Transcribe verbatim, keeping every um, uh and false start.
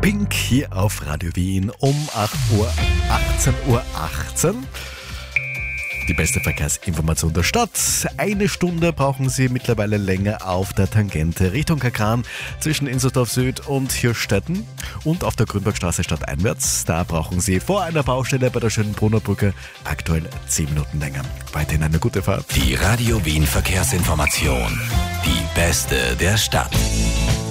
Pink hier auf Radio Wien um acht Uhr, achtzehn Uhr achtzehn. Die beste Verkehrsinformation der Stadt. Eine Stunde brauchen Sie mittlerweile länger auf der Tangente Richtung Kakran zwischen Innsbruck Süd und Hirstetten und auf der Grünbergstraße stadteinwärts. Da brauchen Sie vor einer Baustelle bei der Schönbrunner Brücke aktuell zehn Minuten länger. Weiterhin eine gute Fahrt. Die Radio Wien Verkehrsinformation. Die beste der Stadt.